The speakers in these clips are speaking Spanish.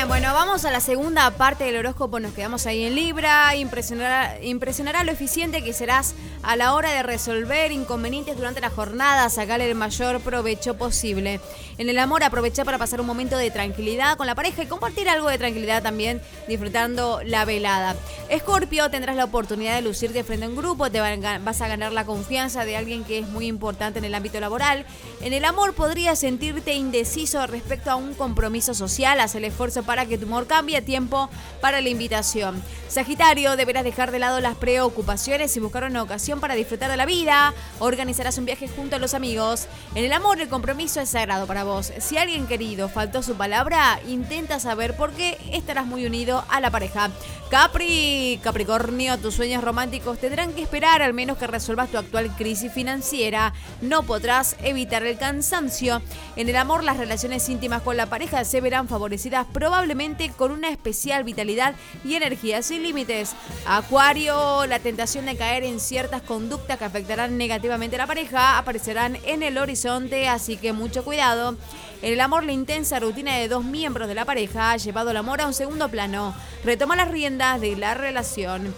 Bueno, vamos a la segunda parte del horóscopo. Nos quedamos ahí en Libra. Impresionará lo eficiente que serás a la hora de resolver inconvenientes durante la jornada. Sacarle el mayor provecho posible. En el amor, aprovecha para pasar un momento de tranquilidad con la pareja y compartir algo de tranquilidad también, disfrutando la velada. Escorpio, tendrás la oportunidad de lucirte frente a un grupo. Vas a ganar la confianza de alguien que es muy importante en el ámbito laboral. En el amor, podrías sentirte indeciso respecto a un compromiso social. Haz el esfuerzo para que tu humor cambie. Tiempo para la invitación. Sagitario, deberás dejar de lado las preocupaciones y buscar una ocasión para disfrutar de la vida. Organizarás un viaje junto a los amigos. En el amor, el compromiso es sagrado para vos. Si alguien querido faltó su palabra, intenta saber por qué. Estarás muy unido a la pareja. Capricornio, tus sueños románticos tendrán que esperar al menos que resuelvas tu actual crisis financiera. No podrás evitar el cansancio. En el amor, las relaciones íntimas con la pareja se verán favorecidas probablemente con una especial vitalidad y energía sin límites. Acuario, la tentación de caer en ciertas conductas que afectarán negativamente a la pareja aparecerán en el horizonte, así que mucho cuidado. En el amor, la intensa rutina de dos miembros de la pareja ha llevado el amor a un segundo plano. Retoma las riendas de la relación.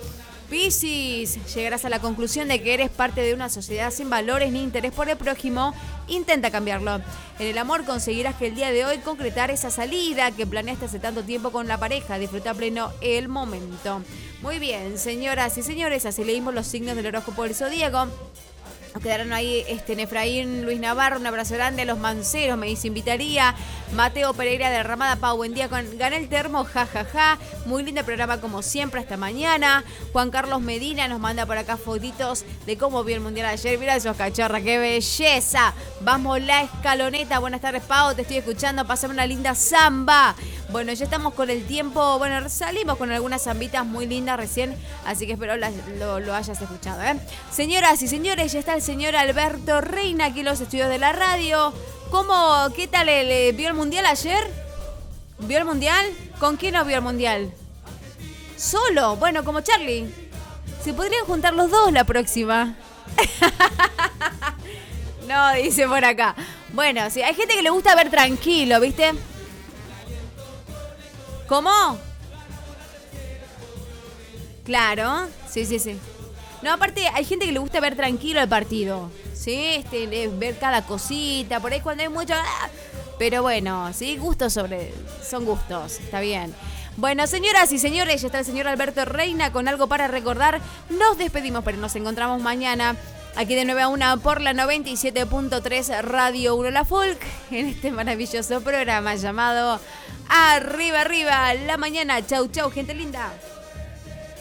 Piscis, llegarás a la conclusión de que eres parte de una sociedad sin valores ni interés por el prójimo. Intenta cambiarlo. En el amor, conseguirás que el día de hoy concretar esa salida que planeaste hace tanto tiempo con la pareja. Disfruta a pleno el momento. Muy bien, señoras y señores, así leímos los signos del horóscopo del zodíaco. Nos quedaron ahí Efraín, Luis Navarro, un abrazo grande a los manceros, me dice invitaría. Mateo Pereira de Ramada Pau, buen día, gané el termo, jajaja. Muy lindo programa como siempre, hasta mañana. Juan Carlos Medina nos manda por acá fotitos de cómo vio el mundial ayer. Mira esos cachorras, qué belleza. Vamos la escaloneta, buenas tardes Pau, te estoy escuchando, pásame una linda samba. Bueno, ya estamos con el tiempo, bueno, salimos con algunas zambitas muy lindas recién, así que espero lo hayas escuchado, ¿eh? Señoras y señores, ya está el señor Alberto Reina aquí en los estudios de la radio. ¿Qué tal? ¿Vio el mundial ayer? ¿Vio el mundial? ¿Con quién no vio el mundial? ¿Solo? Bueno, como Charlie. Se podrían juntar los dos la próxima. No, dice por acá. Bueno, sí, hay gente que le gusta ver tranquilo, ¿viste? ¿Cómo? Claro, sí. No, aparte, hay gente que le gusta ver tranquilo el partido, ¿sí? Ver cada cosita, por ahí cuando hay mucho... Pero bueno, sí, son gustos, está bien. Bueno, señoras y señores, ya está el señor Alberto Reina con algo para recordar. Nos despedimos, pero nos encontramos mañana aquí de 9 a 1 por la 97.3 Radio 1 La Folk, en este maravilloso programa llamado Arriba, Arriba, la mañana. Chau, gente linda.